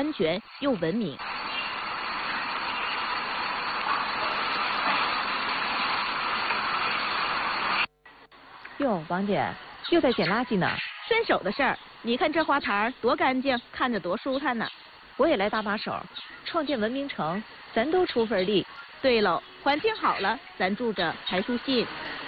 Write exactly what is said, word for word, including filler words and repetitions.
安全又文明。 哟，王姐又在捡垃圾呢。 顺手的事儿，你看这花坛多干净，看着多舒坦呢。 我也来搭把手，创建文明城，咱都出份力。 对喽，环境好了，咱住着才舒心。